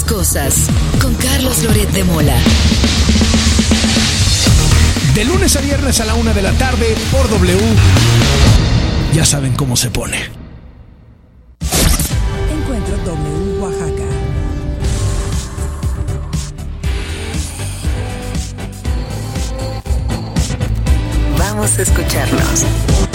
las cosas con Carlos Loret de Mola. De lunes a viernes a la 1 de la tarde por W. Ya saben cómo se pone. Encuentro W Oaxaca. Vamos a escucharnos.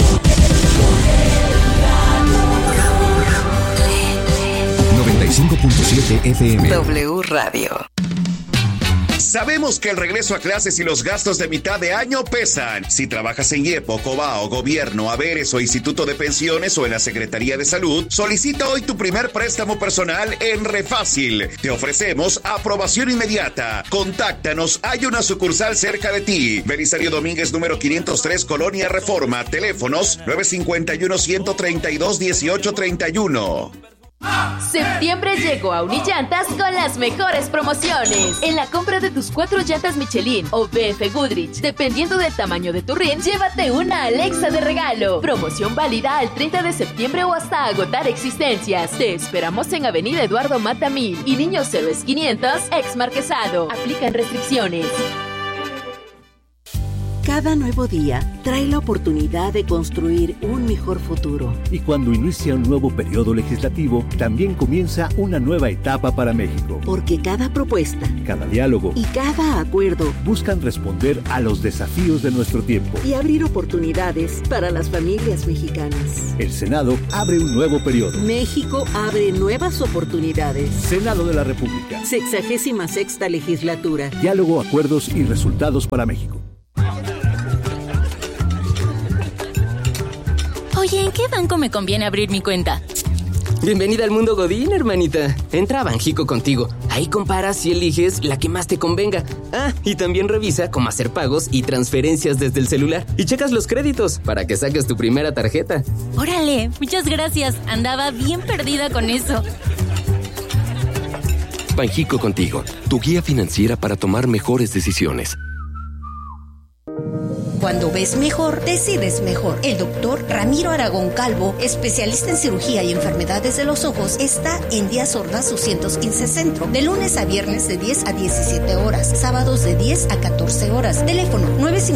.7 FM. W Radio. Sabemos que el regreso a clases y los gastos de mitad de año pesan. Si trabajas en IEPO, COBAO, Gobierno, Haberes o Instituto de Pensiones o en la Secretaría de Salud, solicita hoy tu primer préstamo personal en Refácil. Te ofrecemos aprobación inmediata. Contáctanos, hay una sucursal cerca de ti. Belisario Domínguez, número 503, Colonia Reforma. Teléfonos 951-132-1831. Septiembre llegó a Unillantas con las mejores promociones. En la compra de tus 4 llantas Michelin o BF Goodrich, dependiendo del tamaño de tu RIN, llévate una Alexa de regalo. Promoción válida al 30 de septiembre o hasta agotar existencias. Te esperamos en Avenida Eduardo Mata 1000 y Niños Héroes 500, ex Marquesado. Aplican restricciones. Cada nuevo día trae la oportunidad de construir un mejor futuro. Y cuando inicia un nuevo periodo legislativo, también comienza una nueva etapa para México. Porque cada propuesta, cada diálogo y cada acuerdo buscan responder a los desafíos de nuestro tiempo y abrir oportunidades para las familias mexicanas. El Senado abre un nuevo periodo. México abre nuevas oportunidades. Senado de la República. 66ª legislatura. Diálogo, acuerdos y resultados para México. Oye, ¿en qué banco me conviene abrir mi cuenta? Bienvenida al mundo Godín, hermanita. Entra a Banjico Contigo. Ahí comparas y eliges la que más te convenga. Ah, y también revisa cómo hacer pagos y transferencias desde el celular. Y checas los créditos para que saques tu primera tarjeta. ¡Órale! Muchas gracias. Andaba bien perdida con eso. Banjico Contigo, tu guía financiera para tomar mejores decisiones. Cuando ves mejor, decides mejor. El doctor Ramiro Aragón Calvo, especialista en cirugía y enfermedades de los ojos, está en Díaz Ordaz 215 Centro, de lunes a viernes de 10 a 17 horas, sábados de 10 a 14 horas. Teléfono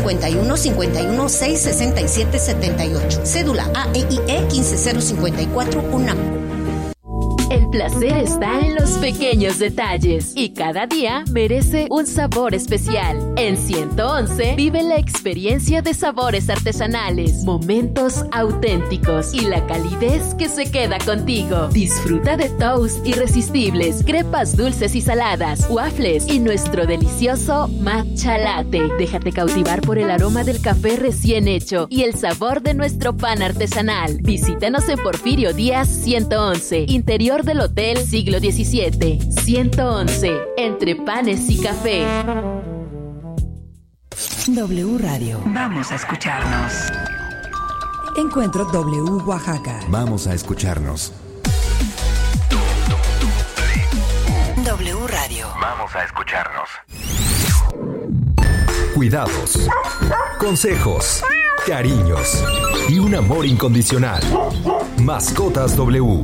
951-51-667-78. Cédula AEIE 15054 UNAM. El placer está en los pequeños detalles y cada día merece un sabor especial. En 111 vive la experiencia de sabores artesanales, momentos auténticos y la calidez que se queda contigo. Disfruta de toast irresistibles, crepas dulces y saladas, waffles y nuestro delicioso matcha latte. Déjate cautivar por el aroma del café recién hecho y el sabor de nuestro pan artesanal. Visítanos en Porfirio Díaz 111, interior del Hotel Siglo XVII. 111, entre panes y café. W Radio. Vamos a escucharnos. Encuentro W Oaxaca. Vamos a escucharnos. W Radio. Vamos a escucharnos. Cuidados, consejos, cariños y un amor incondicional. Mascotas W.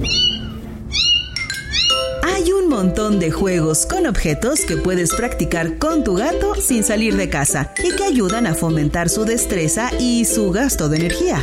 Hay un montón de juegos con objetos que puedes practicar con tu gato sin salir de casa y que ayudan a fomentar su destreza y su gasto de energía.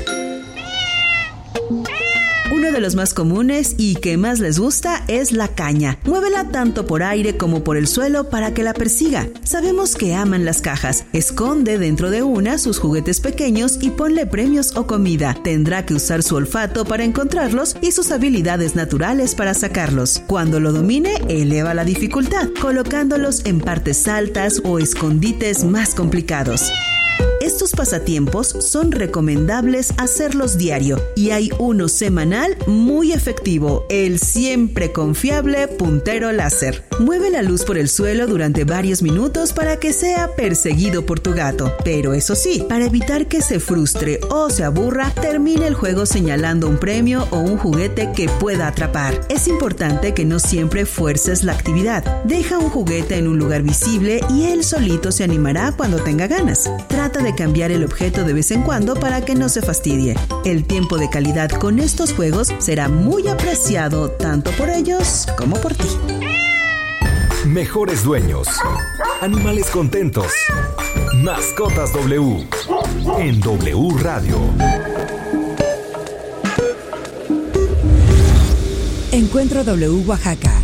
Uno de los más comunes y que más les gusta es la caña. Muévela tanto por aire como por el suelo para que la persiga. Sabemos que aman las cajas. Esconde dentro de una sus juguetes pequeños y ponle premios o comida. Tendrá que usar su olfato para encontrarlos y sus habilidades naturales para sacarlos. Cuando lo domine, eleva la dificultad, colocándolos en partes altas o escondites más complicados. Estos pasatiempos son recomendables hacerlos diario y hay uno semanal muy efectivo, el siempre confiable puntero láser. Mueve la luz por el suelo durante varios minutos para que sea perseguido por tu gato. Pero eso sí, para evitar que se frustre o se aburra, termine el juego señalando un premio o un juguete que pueda atrapar. Es importante que no siempre fuerces la actividad. Deja un juguete en un lugar visible y él solito se animará cuando tenga ganas. Trata de cambiar el objeto de vez en cuando para que no se fastidie. El tiempo de calidad con estos juegos será muy apreciado tanto por ellos como por ti. Mejores dueños. Animales contentos. Mascotas W. En W Radio. Encuentro W Oaxaca.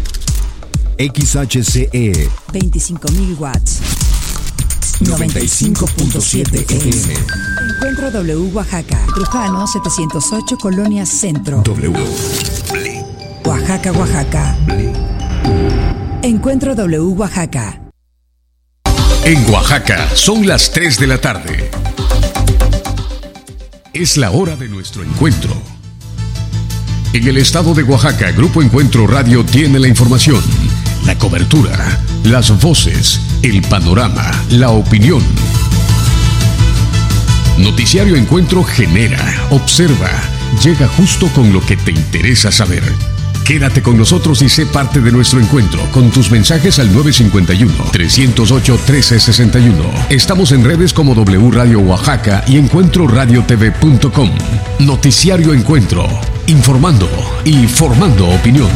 XHCE 25.000 watts. 95.7 FM. Encuentro W Oaxaca. Trujano 708, Colonia Centro. W. Oaxaca, Oaxaca. Encuentro W Oaxaca. En Oaxaca son las 3 de la tarde. Es la hora de nuestro encuentro. En el estado de Oaxaca, Grupo Encuentro Radio tiene la información, la cobertura, las voces, el panorama, la opinión. Noticiario Encuentro genera, observa, llega justo con lo que te interesa saber. Quédate con nosotros y sé parte de nuestro encuentro con tus mensajes al 951-308-1361. Estamos en redes como W Radio Oaxaca y encuentroradiotv.com. Noticiario Encuentro, informando y formando opinión.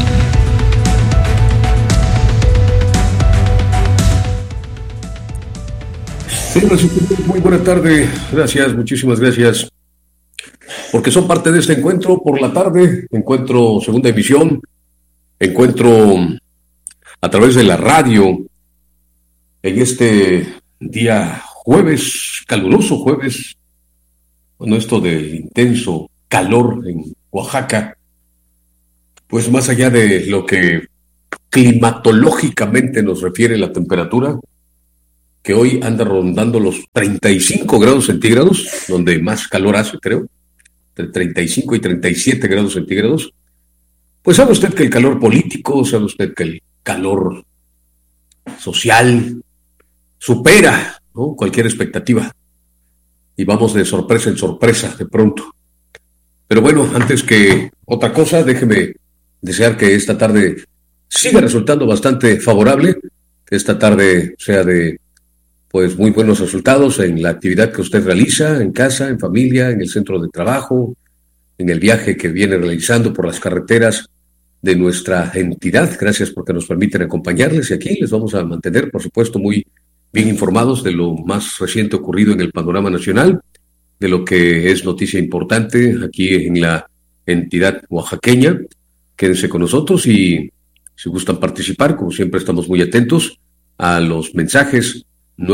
Muy buena tarde, gracias, muchísimas gracias, porque son parte de este encuentro por la tarde, encuentro segunda emisión, encuentro a través de la radio, en este día jueves, caluroso jueves, bueno, esto del intenso calor en Oaxaca, pues más allá de lo que climatológicamente nos refiere la temperatura, que hoy anda rondando los 35 grados centígrados, donde más calor hace, creo, entre 35 y 37 grados centígrados, pues sabe usted que el calor político, sabe usted que el calor social supera, ¿no?, cualquier expectativa, y vamos de sorpresa en sorpresa de pronto. Pero bueno, antes que otra cosa, déjeme desear que esta tarde siga resultando bastante favorable, que esta tarde sea de pues muy buenos resultados en la actividad que usted realiza, en casa, en familia, en el centro de trabajo, en el viaje que viene realizando por las carreteras de nuestra entidad. Gracias porque nos permiten acompañarles y aquí les vamos a mantener, por supuesto, muy bien informados de lo más reciente ocurrido en el panorama nacional, de lo que es noticia importante aquí en la entidad oaxaqueña. Quédense con nosotros y si gustan participar, como siempre estamos muy atentos a los mensajes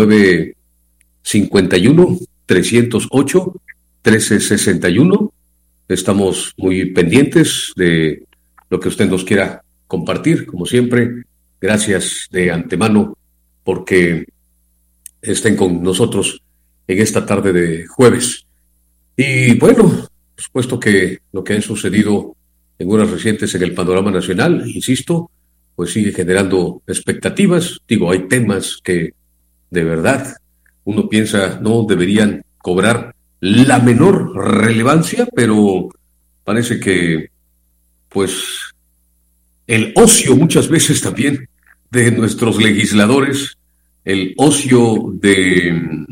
951-308-1361. Estamos muy pendientes de lo que usted nos quiera compartir, como siempre. Gracias de antemano porque estén con nosotros en esta tarde de jueves. Y bueno, por supuesto que lo que ha sucedido en horas recientes en el panorama nacional, insisto, pues sigue generando expectativas. Digo, hay temas que de verdad uno piensa no deberían cobrar la menor relevancia, pero parece que pues el ocio muchas veces también de nuestros legisladores, el ocio de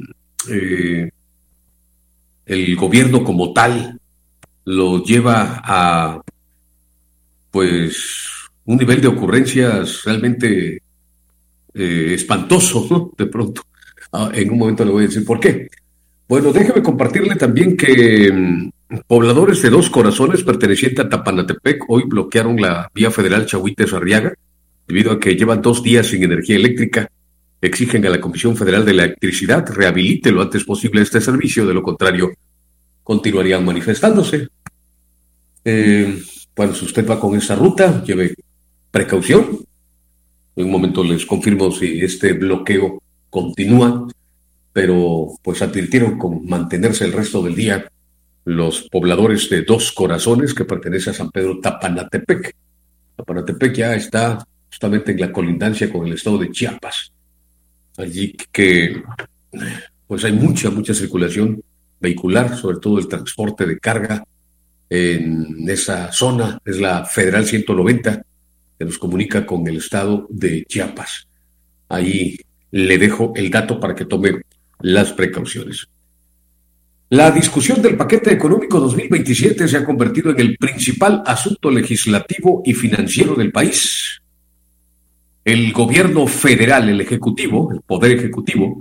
el gobierno como tal, lo lleva a pues un nivel de ocurrencias realmente espantoso, ¿no? De pronto. En un momento le voy a decir por qué. Bueno, déjeme compartirle también que pobladores de Dos Corazones pertenecientes a Tapanatepec hoy bloquearon la vía federal Chahuites-Arriaga debido a que llevan 2 días sin energía eléctrica. Exigen a la Comisión Federal de Electricidad rehabilite lo antes posible este servicio, de lo contrario continuarían manifestándose. Bueno, si usted va con esa ruta, lleve precaución. En un momento les confirmo si este bloqueo continúa, pero pues advirtieron con mantenerse el resto del día los pobladores de Dos Corazones, que pertenece a San Pedro Tapanatepec. Tapanatepec ya está justamente en la colindancia con el estado de Chiapas. Allí que pues hay mucha circulación vehicular, sobre todo el transporte de carga en esa zona. Es la Federal 190 que nos comunica con el estado de Chiapas. Ahí le dejo el dato para que tome las precauciones. La discusión del paquete económico 2027 se ha convertido en el principal asunto legislativo y financiero del país. el gobierno federal, el ejecutivo, el poder ejecutivo,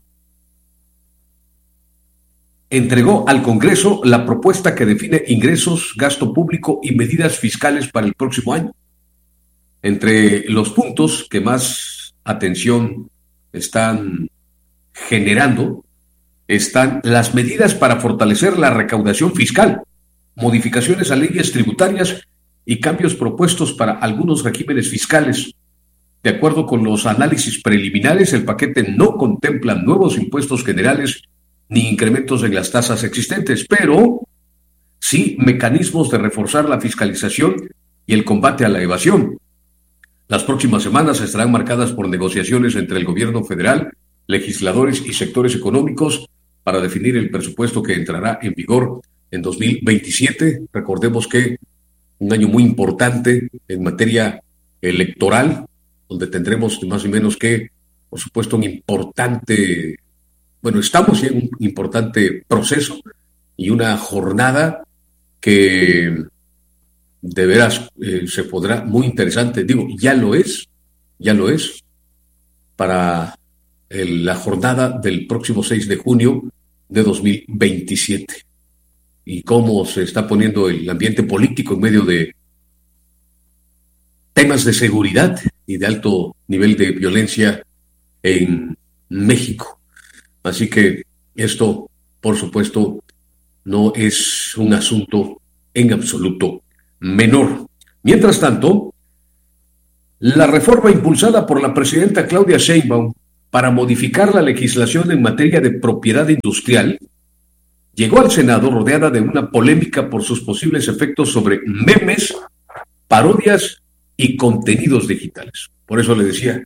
entregó al Congreso la propuesta que define ingresos, gasto público y medidas fiscales para el próximo año. Entre los puntos que más atención están generando están las medidas para fortalecer la recaudación fiscal, modificaciones a leyes tributarias y cambios propuestos para algunos regímenes fiscales. De acuerdo con los análisis preliminares, el paquete no contempla nuevos impuestos generales ni incrementos en las tasas existentes, pero sí mecanismos de reforzar la fiscalización y el combate a la evasión. Las próximas semanas estarán marcadas por negociaciones entre el gobierno federal, legisladores y sectores económicos para definir el presupuesto que entrará en vigor en 2027. Recordemos que un año muy importante en materia electoral, donde tendremos más o menos que, por supuesto, estamos en un importante proceso y una jornada que de veras se podrá muy interesante. Digo, ya lo es para la jornada del próximo 6 de junio de 2027. Y cómo se está poniendo el ambiente político en medio de temas de seguridad y de alto nivel de violencia en México. Así que esto, por supuesto, no es un asunto en absoluto menor. Mientras tanto, la reforma impulsada por la presidenta Claudia Sheinbaum para modificar la legislación en materia de propiedad industrial llegó al Senado rodeada de una polémica por sus posibles efectos sobre memes, parodias y contenidos digitales. Por eso le decía,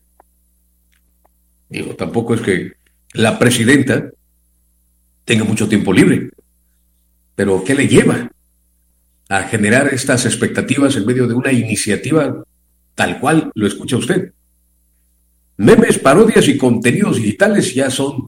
tampoco es que la presidenta tenga mucho tiempo libre, pero ¿qué le lleva a generar estas expectativas en medio de una iniciativa tal cual lo escucha usted? Memes, parodias y contenidos digitales ya son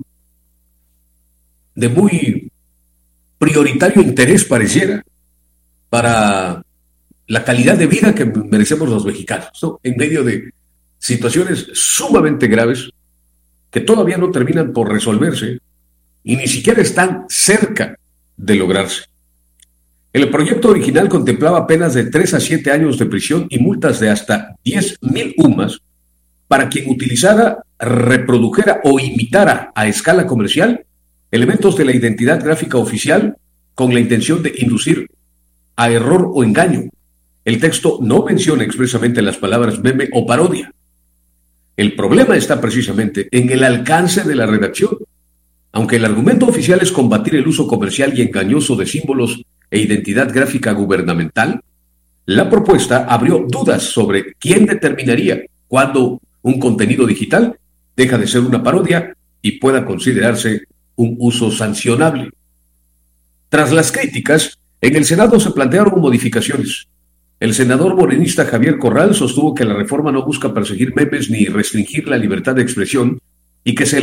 de muy prioritario interés, pareciera, para la calidad de vida que merecemos los mexicanos, ¿no? En medio de situaciones sumamente graves que todavía no terminan por resolverse y ni siquiera están cerca de lograrse. El proyecto original contemplaba penas de 3 a 7 años de prisión y multas de hasta 10,000 UMAS para quien utilizara, reprodujera o imitara a escala comercial elementos de la identidad gráfica oficial con la intención de inducir a error o engaño. El texto no menciona expresamente las palabras meme o parodia. El problema está precisamente en el alcance de la redacción. Aunque el argumento oficial es combatir el uso comercial y engañoso de símbolos e identidad gráfica gubernamental, la propuesta abrió dudas sobre quién determinaría cuándo un contenido digital deja de ser una parodia y pueda considerarse un uso sancionable. Tras las críticas, en el Senado se plantearon modificaciones. El senador morenista Javier Corral sostuvo que la reforma no busca perseguir memes ni restringir la libertad de expresión y que se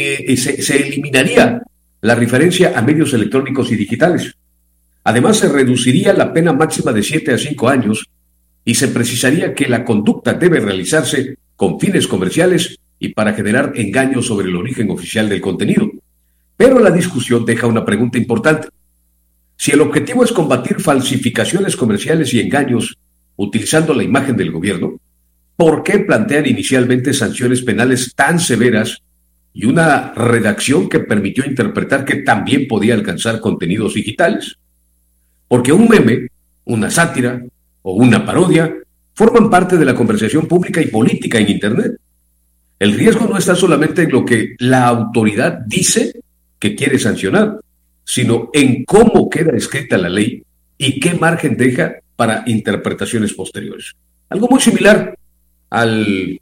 eliminaría la referencia a medios electrónicos y digitales. Además, se reduciría la pena máxima de 7 a 5 años y se precisaría que la conducta debe realizarse con fines comerciales y para generar engaños sobre el origen oficial del contenido. Pero la discusión deja una pregunta importante. Si el objetivo es combatir falsificaciones comerciales y engaños utilizando la imagen del gobierno, ¿por qué plantean inicialmente sanciones penales tan severas y una redacción que permitió interpretar que también podía alcanzar contenidos digitales? Porque un meme, una sátira o una parodia forman parte de la conversación pública y política en Internet. El riesgo no está solamente en lo que la autoridad dice que quiere sancionar, sino en cómo queda escrita la ley y qué margen deja para interpretaciones posteriores. Algo muy similar al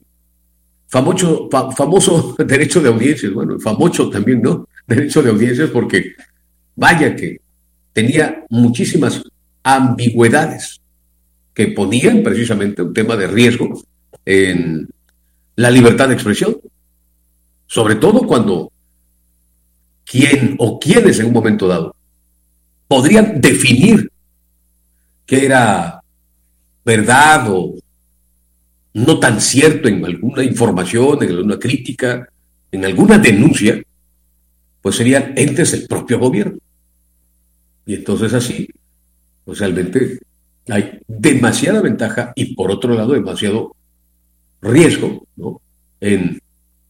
famoso derecho de audiencias. Bueno, el famoso también, ¿no? Derecho de audiencias, porque vaya que tenía muchísimas ambigüedades que ponían precisamente un tema de riesgo en la libertad de expresión, sobre todo cuando quién o quiénes en un momento dado podrían definir qué era verdad o no tan cierto en alguna información, en alguna crítica, en alguna denuncia, pues serían entes del propio gobierno. Y entonces así, pues realmente hay demasiada ventaja y por otro lado demasiado riesgo, ¿no?, en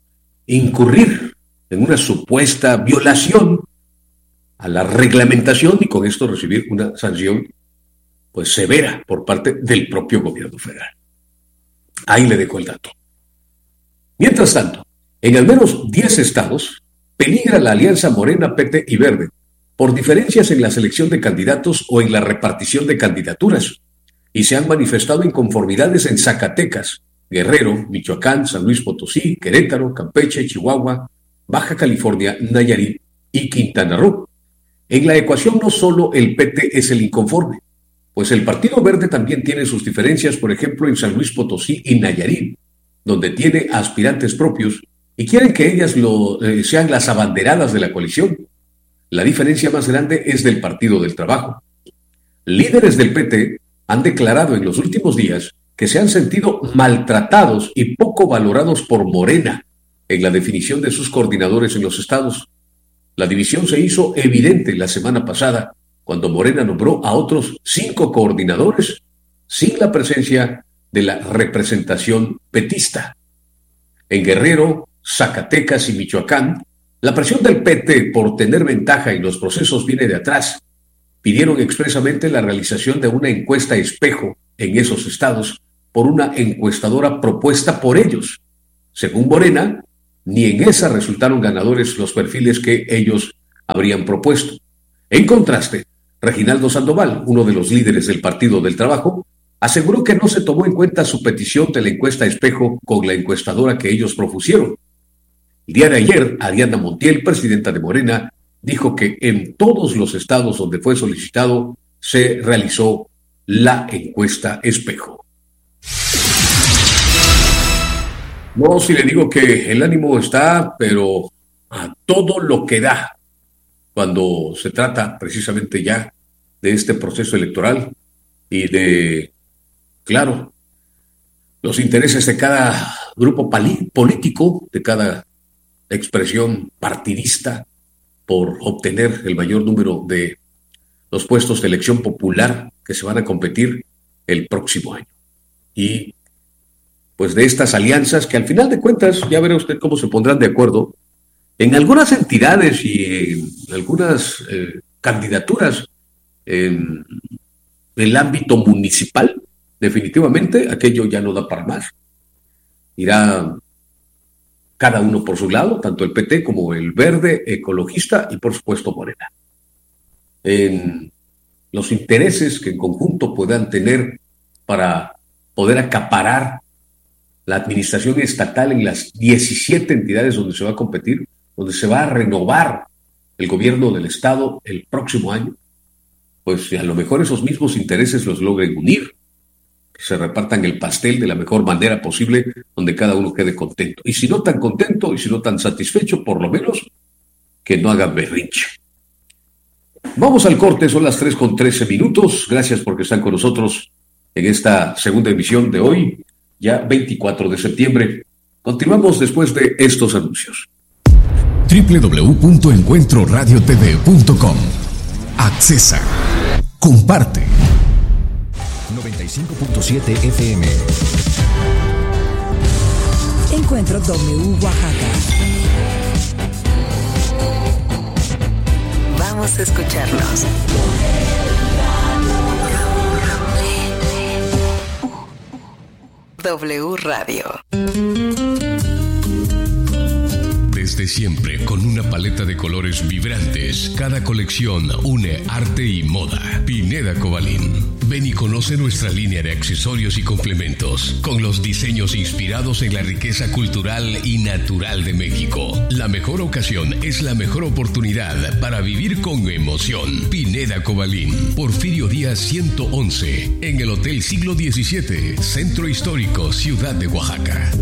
incurrir en una supuesta violación a la reglamentación y con esto recibir una sanción pues severa por parte del propio gobierno federal. Ahí le dejo el dato. Mientras tanto, en al menos 10 estados peligra la alianza Morena, PT y Verde por diferencias en la selección de candidatos o en la repartición de candidaturas, y se han manifestado inconformidades en Zacatecas, Guerrero, Michoacán, San Luis Potosí, Querétaro, Campeche, Chihuahua, Baja California, Nayarit y Quintana Roo. En la ecuación no solo el PT es el inconforme, pues el Partido Verde también tiene sus diferencias, por ejemplo, en San Luis Potosí y Nayarit, donde tiene aspirantes propios y quieren que ellas sean las abanderadas de la coalición. La diferencia más grande es del Partido del Trabajo. Líderes del PT han declarado en los últimos días que se han sentido maltratados y poco valorados por Morena en la definición de sus coordinadores en los estados. La división se hizo evidente la semana pasada cuando Morena nombró a otros 5 coordinadores sin la presencia de la representación petista. En Guerrero, Zacatecas y Michoacán, la presión del PT por tener ventaja en los procesos viene de atrás. Pidieron expresamente la realización de una encuesta espejo en esos estados por una encuestadora propuesta por ellos. Según Morena, ni en esa resultaron ganadores los perfiles que ellos habrían propuesto. En contraste, Reginaldo Sandoval, uno de los líderes del Partido del Trabajo, aseguró que no se tomó en cuenta su petición de la encuesta espejo con la encuestadora que ellos propusieron. El día de ayer, Ariadna Montiel, presidenta de Morena, dijo que en todos los estados donde fue solicitado se realizó la encuesta espejo. No, si le digo que el ánimo está, pero a todo lo que da, cuando se trata precisamente ya de este proceso electoral y de, claro, los intereses de cada grupo político, de cada expresión partidista, por obtener el mayor número de los puestos de elección popular que se van a competir el próximo año. Y pues de estas alianzas que al final de cuentas, ya verá usted cómo se pondrán de acuerdo en algunas entidades y en algunas candidaturas en el ámbito municipal. Definitivamente aquello ya no da para más. Irá cada uno por su lado, tanto el PT como el Verde, Ecologista y por supuesto Morena. En los intereses que en conjunto puedan tener para poder acaparar la administración estatal en las 17 entidades donde se va a competir, donde se va a renovar el gobierno del Estado el próximo año, pues a lo mejor esos mismos intereses los logren unir, que se repartan el pastel de la mejor manera posible, donde cada uno quede contento. Y si no tan contento y si no tan satisfecho, por lo menos que no hagan berrinche. Vamos al corte, son las 3:13. Gracias porque están con nosotros en esta segunda emisión de hoy, ya 24 de septiembre. Continuamos después de estos anuncios. www.encuentroradiotv.com. Accesa. Comparte. 95.7 FM. Encuentro W Oaxaca. Vamos a escucharnos. W Radio. Desde siempre, con una paleta de colores vibrantes, cada colección une arte y moda. Pineda Cobalín. Ven y conoce nuestra línea de accesorios y complementos, con los diseños inspirados en la riqueza cultural y natural de México. La mejor ocasión es la mejor oportunidad para vivir con emoción. Pineda Cobalín, Porfirio Díaz 111, en el Hotel Siglo XVII, Centro Histórico, Ciudad de Oaxaca.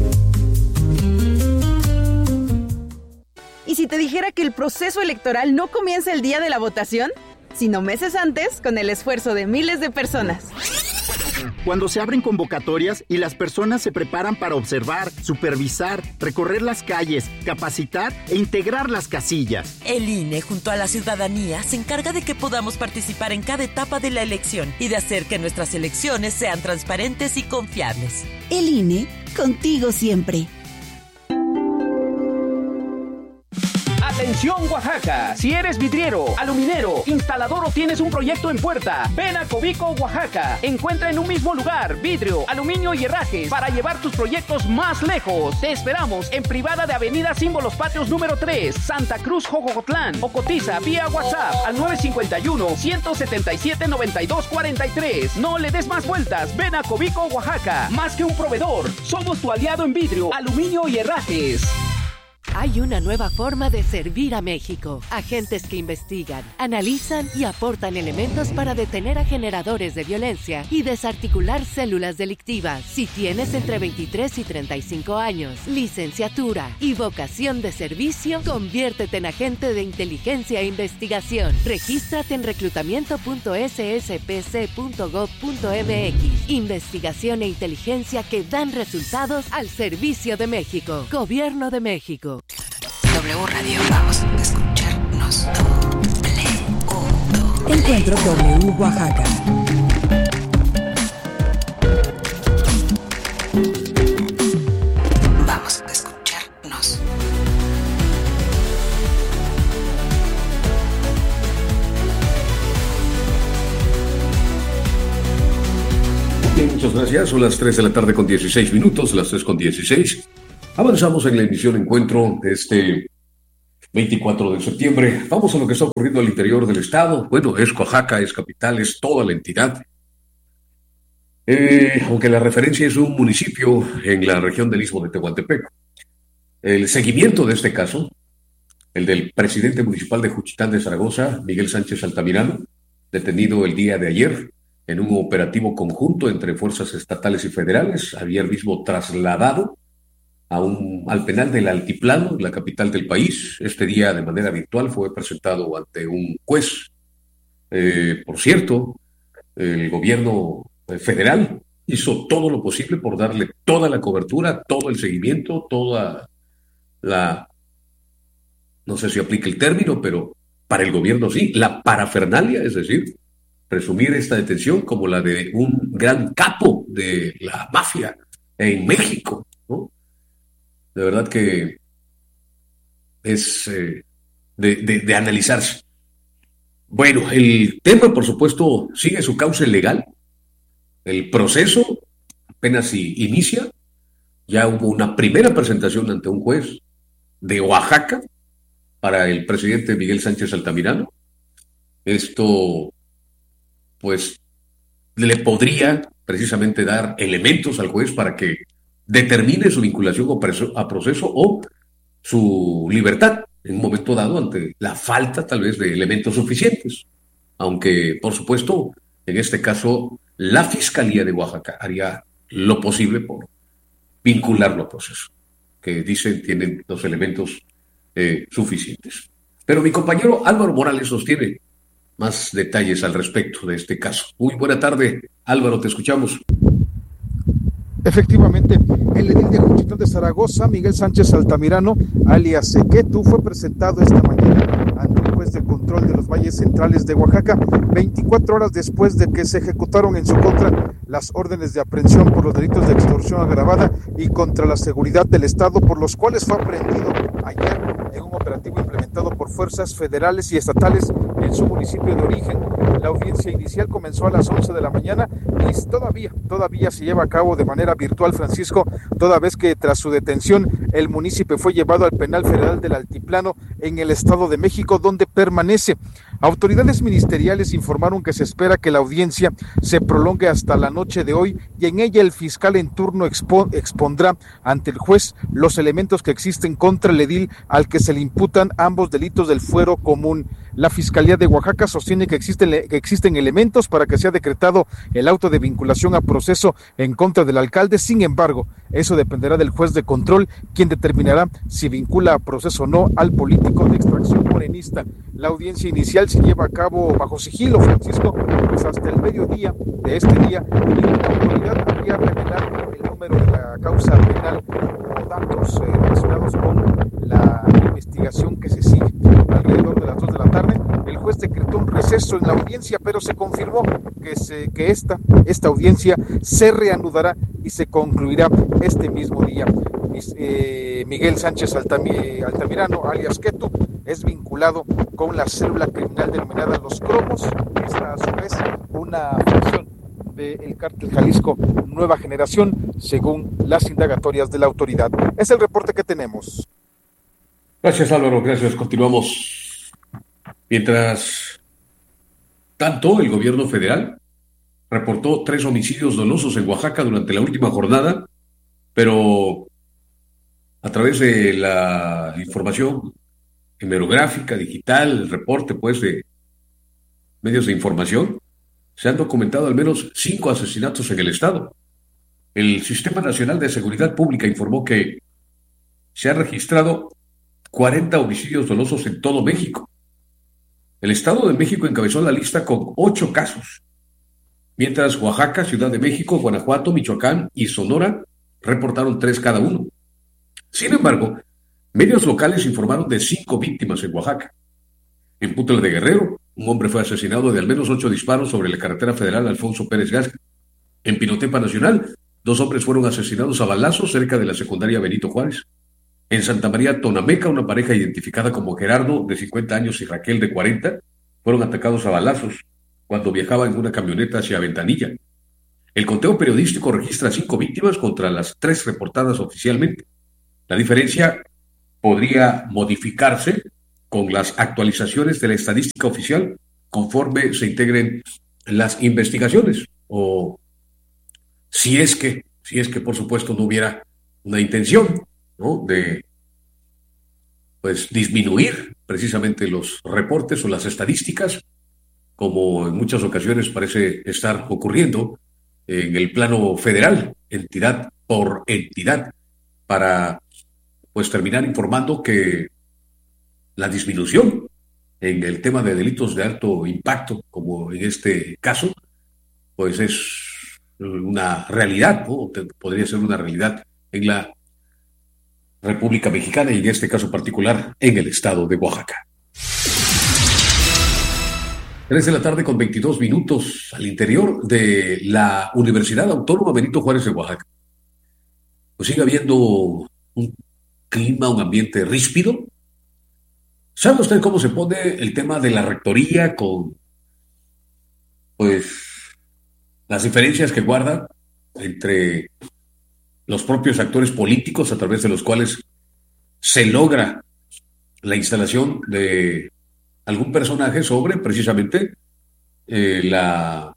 ¿Y si te dijera que el proceso electoral no comienza el día de la votación, sino meses antes, con el esfuerzo de miles de personas? Cuando se abren convocatorias y las personas se preparan para observar, supervisar, recorrer las calles, capacitar e integrar las casillas. El INE, junto a la ciudadanía, se encarga de que podamos participar en cada etapa de la elección y de hacer que nuestras elecciones sean transparentes y confiables. El INE, contigo siempre. Atención Oaxaca, si eres vidriero, aluminero, instalador o tienes un proyecto en puerta, ven a Cobico, Oaxaca. Encuentra en un mismo lugar vidrio, aluminio y herrajes para llevar tus proyectos más lejos. Te esperamos en Privada de Avenida Símbolos Patrios número 3, Santa Cruz, Jojocotlán, o cotiza vía WhatsApp al 951-177-9243. No le des más vueltas, ven a Cobico, Oaxaca. Más que un proveedor, somos tu aliado en vidrio, aluminio y herrajes. Hay una nueva forma de servir a México. Agentes que investigan, analizan y aportan elementos para detener a generadores de violencia y desarticular células delictivas. Si tienes entre 23 y 35 años, licenciatura y vocación de servicio, conviértete en agente de inteligencia e investigación. Regístrate en reclutamiento.sspc.gov.mx. Investigación e inteligencia que dan resultados al servicio de México. Gobierno de México. W Radio, vamos a escucharnos. Encuentro W Oaxaca. Vamos a escucharnos. Bien, muchas gracias. Son las 3 de la tarde con 16 minutos, las 3 con 16. Avanzamos en la emisión Encuentro de este 24 de septiembre. Vamos a lo que está ocurriendo al interior del estado. Bueno, es Oaxaca, es capital, es toda la entidad. Aunque la referencia es un municipio en la región del Istmo de Tehuantepec. El seguimiento de este caso, el del presidente municipal de Juchitán de Zaragoza, Miguel Sánchez Altamirano, detenido el día de ayer en un operativo conjunto entre fuerzas estatales y federales, ayer mismo trasladado al penal del Altiplano, la capital del país. Este día, de manera virtual, fue presentado ante un juez. Por cierto, el gobierno federal hizo todo lo posible por darle toda la cobertura, todo el seguimiento, toda la, no sé si aplica el término, pero para el gobierno sí, la parafernalia, es decir, presumir esta detención como la de un gran capo de la mafia en México, ¿no? De verdad que es de analizarse. Bueno, el tema, por supuesto, sigue su cauce legal. El proceso apenas inicia. Ya hubo una primera presentación ante un juez de Oaxaca para el presidente Miguel Sánchez Altamirano. Esto, pues, le podría precisamente dar elementos al juez para que determine su vinculación a proceso o su libertad en un momento dado ante la falta tal vez de elementos suficientes. Aunque, por supuesto, en este caso, la Fiscalía de Oaxaca haría lo posible por vincularlo a proceso, que dicen tienen los elementos suficientes. Pero mi compañero Álvaro Morales nos tiene más detalles al respecto de este caso. Muy buena tarde, Álvaro, te escuchamos. Efectivamente, el edil de Juchitán de Zaragoza, Miguel Sánchez Altamirano, alias Sequetu, fue presentado esta mañana ante un juez de control de los valles centrales de Oaxaca, 24 horas después de que se ejecutaron en su contra las órdenes de aprehensión por los delitos de extorsión agravada y contra la seguridad del Estado, por los cuales fue aprehendido ayer en un operativo implementado por fuerzas federales y estatales en su municipio de origen. La audiencia inicial comenzó a las 11 de la mañana y todavía se lleva a cabo de manera virtual, Francisco, toda vez que tras su detención el municipio fue llevado al penal federal del Altiplano en el Estado de México, donde permanece. Autoridades ministeriales informaron que se espera que la audiencia se prolongue hasta la noche de hoy y en ella el fiscal en turno expondrá ante el juez los elementos que existen contra el edil al que se le imputan ambos delitos del fuero común. La Fiscalía de Oaxaca sostiene que existen elementos para que sea decretado el auto de vinculación a proceso en contra del alcalde. Sin embargo, eso dependerá del juez de control, quien determinará si vincula a proceso o no al político de extracción morenista. La audiencia inicial se lleva a cabo bajo sigilo, Francisco, pues hasta el mediodía de este día ninguna autoridad había revelado el número de la causa penal o datos relacionados con la investigación que se sigue. Alrededor de las 2 de la tarde, el juez decretó un receso en la audiencia, pero se confirmó que esta audiencia se reanudará y se concluirá este mismo día. Miguel Sánchez Altamirano, alias Ketu, es vinculado con la célula criminal denominada Los Cromos, que es a su vez una fracción del cártel Jalisco Nueva Generación, según las indagatorias de la autoridad. Es el reporte que tenemos. Gracias, Álvaro, gracias. Continuamos. Mientras tanto, el gobierno federal reportó 3 homicidios dolosos en Oaxaca durante la última jornada, pero a través de la información hemerográfica, digital, el reporte pues de medios de información, se han documentado al menos 5 asesinatos en el estado. El Sistema Nacional de Seguridad Pública informó que se han registrado 40 homicidios dolosos en todo México. El Estado de México encabezó la lista con 8 casos, mientras Oaxaca, Ciudad de México, Guanajuato, Michoacán y Sonora reportaron 3 cada uno. Sin embargo, medios locales informaron de 5 víctimas en Oaxaca. En Putla de Guerrero, un hombre fue asesinado de al menos 8 disparos sobre la carretera federal Alfonso Pérez Gasca. En Pinotepa Nacional, 2 hombres fueron asesinados a balazos cerca de la secundaria Benito Juárez. En Santa María Tonameca, una pareja identificada como Gerardo, de 50 años, y Raquel, de 40, fueron atacados a balazos cuando viajaban en una camioneta hacia Ventanilla. El conteo periodístico registra 5 víctimas contra las 3 reportadas oficialmente. La diferencia podría modificarse con las actualizaciones de la estadística oficial conforme se integren las investigaciones, o si es que por supuesto no hubiera una intención, ¿no?, de pues disminuir precisamente los reportes o las estadísticas, como en muchas ocasiones parece estar ocurriendo en el plano federal, entidad por entidad, para pues terminar informando que la disminución en el tema de delitos de alto impacto, como en este caso, pues es una realidad, ¿no? Podría ser una realidad en la República Mexicana y en este caso particular en el estado de Oaxaca. 3 de la tarde con 22 minutos al interior de la Universidad Autónoma Benito Juárez de Oaxaca. Pues sigue habiendo un clima, un ambiente ríspido. ¿Sabe usted cómo se pone el tema de la rectoría con pues las diferencias que guarda entre los propios actores políticos a través de los cuales se logra la instalación de algún personaje sobre precisamente la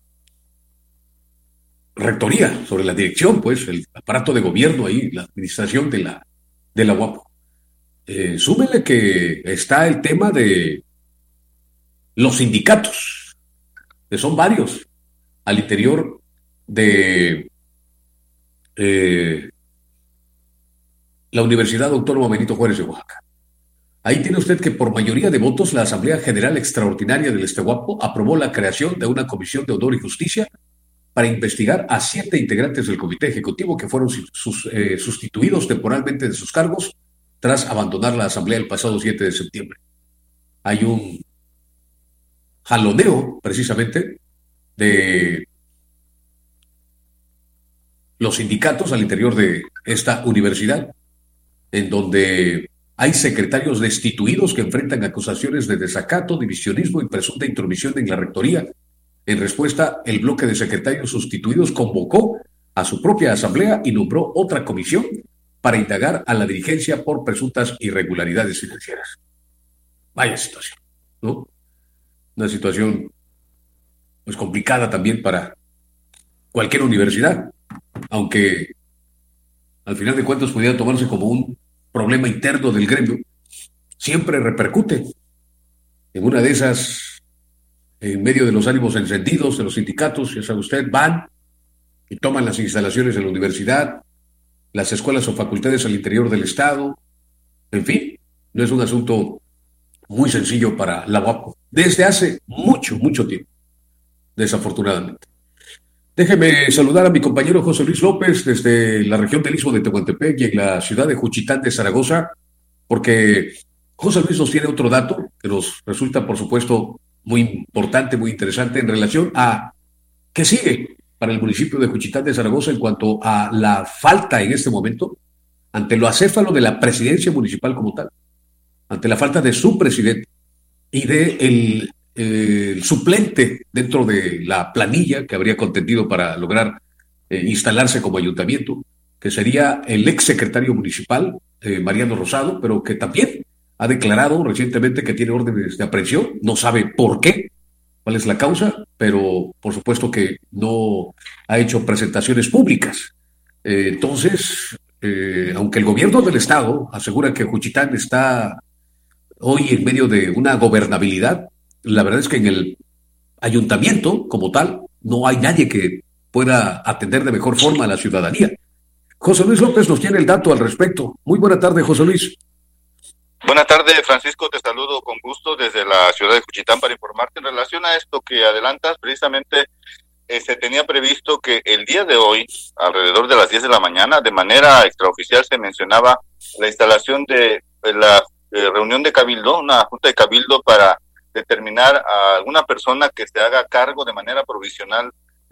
rectoría, sobre la dirección, pues el aparato de gobierno ahí, la administración de la UAPO? Súmele que está el tema de los sindicatos, que son varios al interior de la Universidad Autónoma Benito Juárez de Oaxaca. Ahí tiene usted que por mayoría de votos la Asamblea General Extraordinaria del Estehuapo aprobó la creación de una Comisión de Honor y Justicia para investigar a 7 integrantes del Comité Ejecutivo que fueron sustituidos temporalmente de sus cargos tras abandonar la Asamblea el pasado 7 de septiembre. Hay un jaloneo, precisamente, de los sindicatos al interior de esta universidad, en donde hay secretarios destituidos que enfrentan acusaciones de desacato, divisionismo y presunta intromisión en la rectoría. En respuesta, el bloque de secretarios sustituidos convocó a su propia asamblea y nombró otra comisión para indagar a la dirigencia por presuntas irregularidades financieras. Vaya situación, ¿no? Una situación pues complicada también para cualquier universidad, aunque al final de cuentas pudiera tomarse como un problema interno del gremio, siempre repercute En una de esas, en medio de los ánimos encendidos de los sindicatos, ya sabe usted, van y toman las instalaciones de la universidad, las escuelas o facultades al interior del Estado. En fin, no es un asunto muy sencillo para la UAPCO, desde hace mucho tiempo, desafortunadamente. Déjeme saludar a mi compañero José Luis López desde la región del Istmo de Tehuantepec y en la ciudad de Juchitán de Zaragoza, porque José Luis nos tiene otro dato que nos resulta, por supuesto, muy importante, muy interesante en relación a qué sigue para el municipio de Juchitán de Zaragoza en cuanto a la falta en este momento, ante lo acéfalo de la presidencia municipal como tal, ante la falta de su presidente y de el suplente dentro de la planilla que habría contendido para lograr instalarse como ayuntamiento, que sería el ex secretario municipal, Mariano Rosado, pero que también ha declarado recientemente que tiene órdenes de aprehensión, no sabe por qué, cuál es la causa, pero por supuesto que no ha hecho presentaciones públicas. Entonces, aunque el gobierno del Estado asegura que Juchitán está hoy en medio de una gobernabilidad, la verdad es que en el ayuntamiento como tal no hay nadie que pueda atender de mejor forma a la ciudadanía. José Luis López nos tiene el dato al respecto. Muy buena tarde, José Luis. Buenas tardes, Francisco, te saludo con gusto desde la ciudad de Juchitán para informarte en relación a esto que adelantas. Precisamente se tenía previsto que el día de hoy, alrededor de las 10 de la mañana, de manera extraoficial se mencionaba la instalación de la reunión de cabildo, una junta de cabildo para determinar a alguna persona que se haga cargo de manera provisional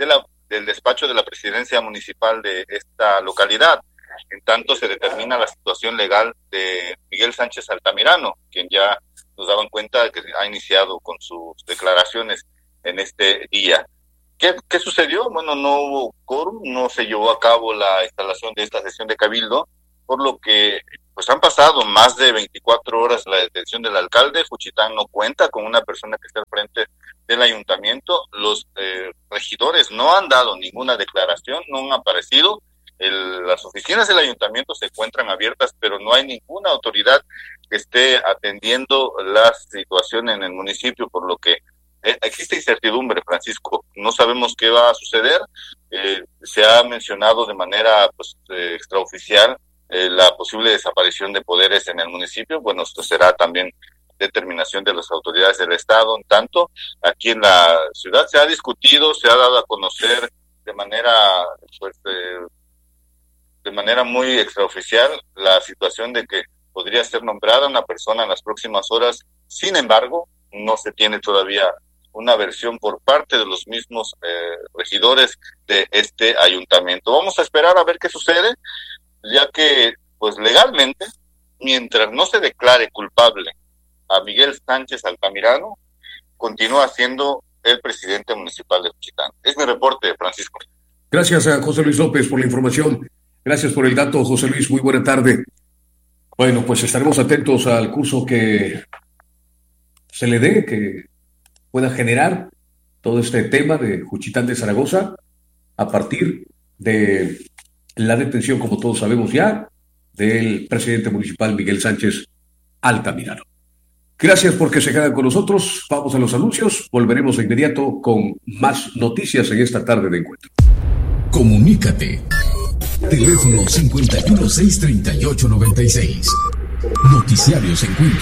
del despacho de la presidencia municipal de esta localidad. En tanto se determina la situación legal de Miguel Sánchez Altamirano, quien ya nos daban cuenta de que ha iniciado con sus declaraciones en este día. ¿Qué sucedió? Bueno, no hubo quórum, no se llevó a cabo la instalación de esta sesión de cabildo, por lo que pues han pasado más de 24 horas la detención del alcalde. Juchitán no cuenta con una persona que esté al frente del ayuntamiento. Los regidores no han dado ninguna declaración, no han aparecido. Las oficinas del ayuntamiento se encuentran abiertas, pero no hay ninguna autoridad que esté atendiendo la situación en el municipio, por lo que existe incertidumbre, Francisco. No sabemos qué va a suceder. Se ha mencionado de manera extraoficial la posible desaparición de poderes en el municipio. Bueno, esto será también determinación de las autoridades del Estado. En tanto, aquí en la ciudad se ha discutido, se ha dado a conocer de manera muy extraoficial la situación de que podría ser nombrada una persona en las próximas horas. Sin embargo, no se tiene todavía una versión por parte de los mismos regidores de este ayuntamiento. Vamos a esperar a ver qué sucede, ya que, pues legalmente, mientras no se declare culpable a Miguel Sánchez Altamirano, continúa siendo el presidente municipal de Juchitán. Es mi reporte, Francisco. Gracias a José Luis López por la información. Gracias por el dato, José Luis. Muy buena tarde. Bueno, pues estaremos atentos al curso que se le dé, que pueda generar todo este tema de Juchitán de Zaragoza a partir de la detención, como todos sabemos ya, del presidente municipal Miguel Sánchez Altamirano. Gracias porque se quedan con nosotros. Vamos a los anuncios. Volveremos de inmediato con más noticias en esta tarde de encuentro. Comunícate. Teléfono 5163896. Noticiarios Encuentro.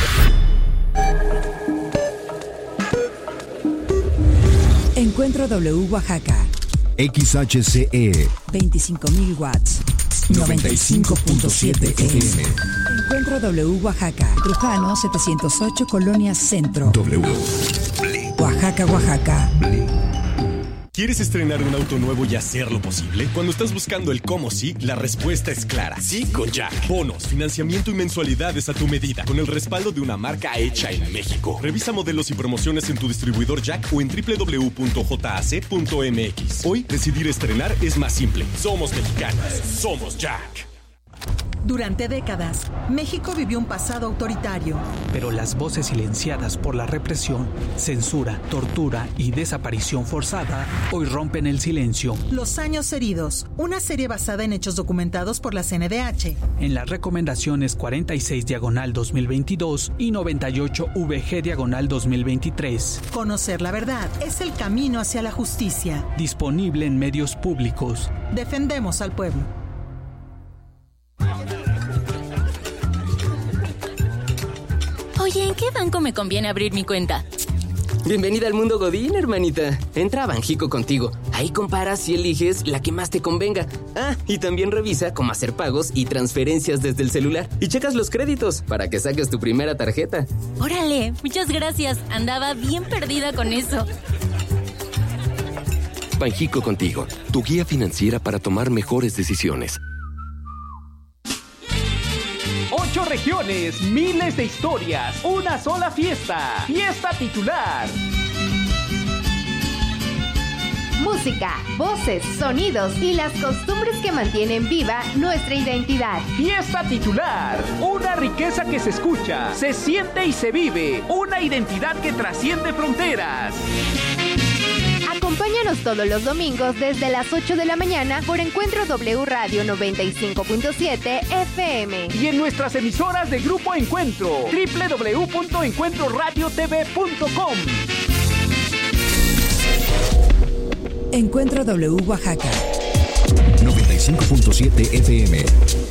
Encuentro W Oaxaca. XHCE 25.000 watts. 95.7 FM. Encuentro W Oaxaca. Trujano 708 Colonia Centro. W. Oaxaca, Oaxaca. ¿Quieres estrenar un auto nuevo y hacerlo posible? Cuando estás buscando el cómo sí, la respuesta es clara. Sí con Jack. Bonos, financiamiento y mensualidades a tu medida, con el respaldo de una marca hecha en México. Revisa modelos y promociones en tu distribuidor Jack o en www.jac.mx. Hoy, decidir estrenar es más simple. Somos mexicanos. Somos Jack. Durante décadas, México vivió un pasado autoritario. Pero las voces silenciadas por la represión, censura, tortura y desaparición forzada hoy rompen el silencio. Los años heridos, una serie basada en hechos documentados por la CNDH. En las recomendaciones 46/2022 y 98/VG/2023. Conocer la verdad es el camino hacia la justicia. Disponible en medios públicos. Defendemos al pueblo. Oye, ¿en qué banco me conviene abrir mi cuenta? Bienvenida al mundo Godín, hermanita. Entra a Banjico contigo. Ahí comparas y eliges la que más te convenga. Ah, y también revisa cómo hacer pagos y transferencias desde el celular. Y checas los créditos para que saques tu primera tarjeta. Órale, muchas gracias. Andaba bien perdida con eso. Banjico contigo, tu guía financiera para tomar mejores decisiones. 8 regiones, miles de historias, una sola fiesta. Fiesta titular. Música, voces, sonidos y las costumbres que mantienen viva nuestra identidad. Fiesta titular. Una riqueza que se escucha, se siente y se vive. Una identidad que trasciende fronteras. Acompáñanos todos los domingos desde las 8 de la mañana por Encuentro W Radio 95.7 FM. Y en nuestras emisoras de Grupo Encuentro, www.encuentroradiotv.com. Encuentro W Oaxaca 95.7 FM.